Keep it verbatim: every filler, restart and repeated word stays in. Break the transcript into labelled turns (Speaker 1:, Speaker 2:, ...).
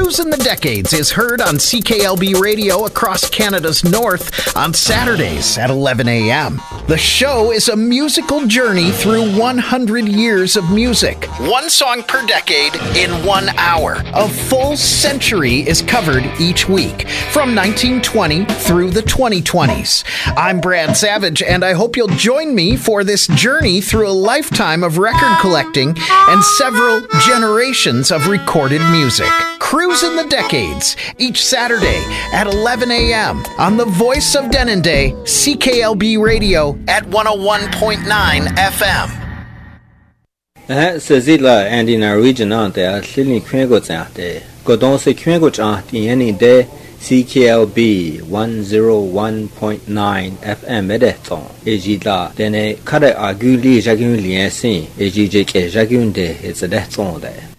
Speaker 1: Cruisin' the Decades is heard on C K L B Radio across Canada's north on Saturdays at eleven a.m. The show is a musical journey through one hundred years of music. One song per decade in one hour. A full century is covered each week, from nineteen twenty through the twenty twenties. I'm Brad Savage, and I hope you'll join me for this journey through a lifetime of record collecting and several generations of recorded music. Cruisin' the Decades, each Saturday at eleven a.m. on the voice of Denendeh, C K L B Radio at one oh one point nine F M.
Speaker 2: Eh, Sazila and in our region on there, Lily Quengots out there. Godon se Quengots out in any day, C K L B one oh one point nine F M Edeton. Ejila, then a Kada Aguli Jagun Liensin, Ejik Jagunde, it's a death on there.